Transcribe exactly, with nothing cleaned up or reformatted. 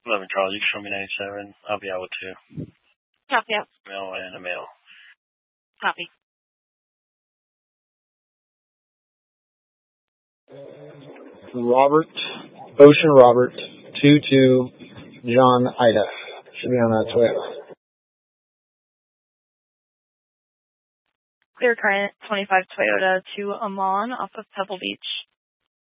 eleven Charles, you can show me ninety-seven. I'll be out with two. Copy out. Male and a male. Copy. Robert, Ocean Robert, two two, John Ida. Should be on that Toyota. Clear current, twenty-five Toyota to Amon off of Pebble Beach.